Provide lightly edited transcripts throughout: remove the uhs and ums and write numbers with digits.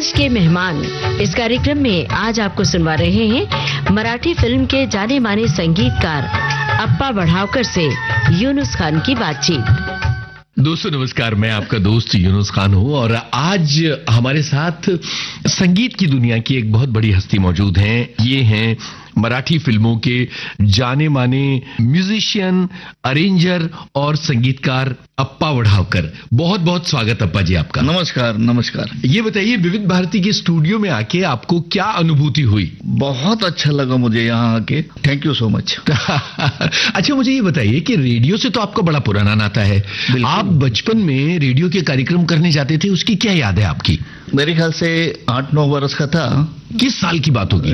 आज के मेहमान इस कार्यक्रम में आज आपको सुनवा रहे हैं मराठी फिल्म के जाने माने संगीतकार अप्पा बढ़ावकर से यूनुस खान की बातचीत। दोस्तों नमस्कार, मैं आपका दोस्त यूनुस खान हूं और आज हमारे साथ संगीत की दुनिया की एक बहुत बड़ी हस्ती मौजूद हैं। ये हैं मराठी फिल्मों के जाने माने म्यूजिशियन, अरेंजर और संगीतकार अप्पा बढ़ावकर। बहुत बहुत स्वागत अप्पा जी आपका। नमस्कार नमस्कार। ये बताइए, विविध भारती के स्टूडियो में आके आपको क्या अनुभूति हुई? बहुत अच्छा लगा मुझे यहाँ आके, थैंक यू सो मच। अच्छा, मुझे ये बताइए कि रेडियो से तो आपका बड़ा पुराना नाता है। आप बचपन में रेडियो के कार्यक्रम करने जाते थे, उसकी क्या याद है आपकी? मेरे ख्याल से 8-9 वर्ष का था। किस साल की बात होगी?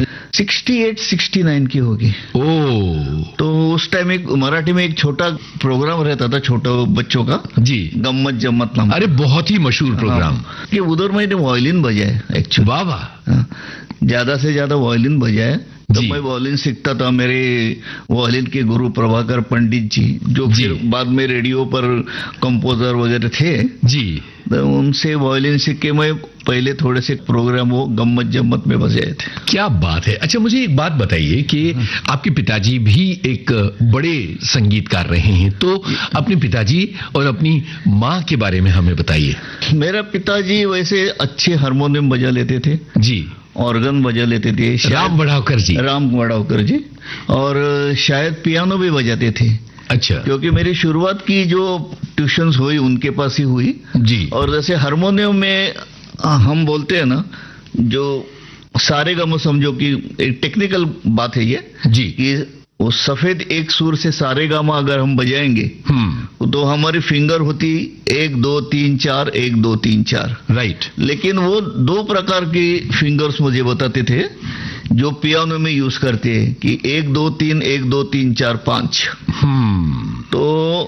68-69 की होगी। ओह, तो उस टाइम एक मराठी में एक छोटा प्रोग्राम रहता था, छोटा बच्चों का जी, गम्मत जम्मत नाम। अरे बहुत ही मशहूर प्रोग्राम। कि उधर मैंने वायलिन बजाए एक्चुअली। वाह वाह। ज्यादा से ज्यादा वायलिन बजाए। तो जी। मैं वायलिन सीखता था। मेरे वायलिन के गुरु प्रभाकर पंडित जी, जो जी। फिर बाद में रेडियो पर कंपोजर वगैरह थे जी। तो उनसे वायलिन सीख के मैं पहले थोड़े से प्रोग्राम वो गम्मत जम्मत में बजाए थे। क्या बात है। अच्छा, मुझे एक बात बताइए कि आपके पिताजी भी एक बड़े संगीतकार रहे हैं, तो अपने पिताजी और अपनी माँ के बारे में हमें बताइए। मेरा पिताजी वैसे अच्छे हारमोनियम बजा लेते थे जी। ऑर्गन बजा लेते थे। राम बढ़ावकर जी। राम बढ़ावकर जी। और शायद पियानो भी बजाते थे। अच्छा। क्योंकि मेरी शुरुआत की जो ट्यूशन्स हुई उनके पास ही हुई जी। और जैसे हारमोनियम में हम बोलते हैं ना, जो सारे गामा, समझो कि एक टेक्निकल बात है ये जी, कि वो सफेद एक सुर से सारे गामा अगर हम बजाएंगे तो हमारी फिंगर होती 1 2 3 4 1 2 3 4। राइट। लेकिन वो 2 प्रकार की फिंगर्स मुझे बताते थे जो पियानो में यूज करते हैं कि 1 2 3 1 2 3 4 5। तो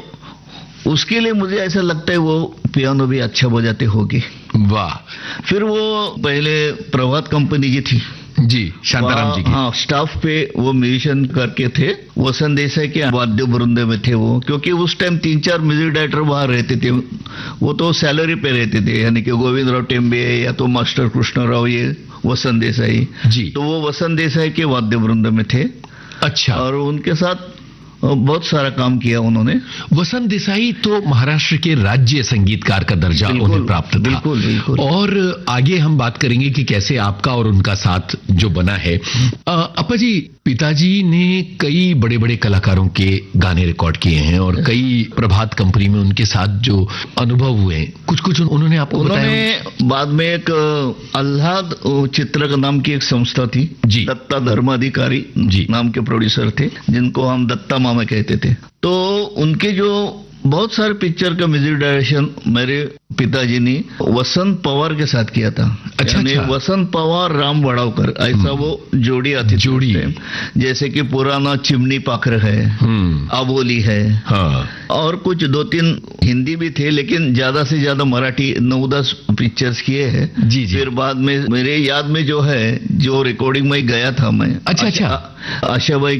उसके लिए मुझे ऐसा लगता है वो पियानो भी अच्छा बजाते होंगे। वाह। फिर वो पहले प्रभात कंपनी जी थी जी, शांताराम जी की। हाँ, स्टाफ पे वो म्यूजिशियन करके थे। वसंत देसाई के वाद्य वृंद में थे वो, क्योंकि उस टाइम 3-4 म्यूजिक डायरेक्टर वहां रहते थे। वो तो सैलरी पे रहते थे, यानी कि गोविंद राव टेम्बे या तो मास्टर कृष्णराव, ये वसंत देसाई जी। तो वो वसंत देसाई के वाद्य वृंद में थे। अच्छा। और उनके साथ बहुत सारा काम किया उन्होंने। वसंत देसाई तो महाराष्ट्र के राज्य संगीतकार का दर्जा उन्हें प्राप्त था। बिल्कुल बिल्कुल। और आगे हम बात करेंगे कि कैसे आपका और उनका साथ जो बना है। अप्पा जी, पिताजी ने कई बड़े बड़े कलाकारों के गाने रिकॉर्ड किए हैं और कई प्रभात कंपनी में उनके साथ जो अनुभव हुए, कुछ कुछ उन्होंने आपको बताया? उन्होंने बाद में एक आह्लाद चित्र नाम की एक संस्था थी जी। दत्ता धर्माधिकारी जी नाम के प्रोड्यूसर थे, जिनको हम दत्ता मामा कहते थे। तो उनके जो बहुत सारे पिक्चर का म्यूजिक डायरेक्शन मेरे पिताजी ने वसंत पवार के साथ किया था। अच्छा। वसंत पवार, राम बढ़ावकर, ऐसा वो जोड़ी आती थी। जोड़ी। जैसे कि पुराना चिमनी पाखर है, आबोली है। हाँ। और कुछ 2-3 हिंदी भी थे, लेकिन ज्यादा से ज्यादा मराठी 9-10 पिक्चर्स किए हैं। जी जी। फिर बाद में मेरे याद में जो है, जो रिकॉर्डिंग में गया था मैं। अच्छा। आशाबाई